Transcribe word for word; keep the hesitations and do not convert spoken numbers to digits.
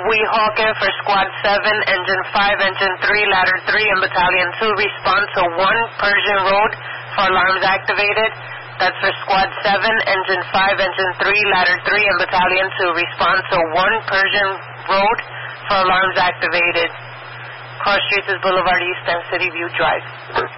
Weehawken for Squad seven, Engine five, Engine three, Ladder three, and Battalion two. Respond to one Persian Road for alarms activated. That's for Squad seven, Engine five, Engine three, Ladder three, and Battalion two. Respond to one Persian Road for alarms activated. Cross Streets is Boulevard East and City View Drive.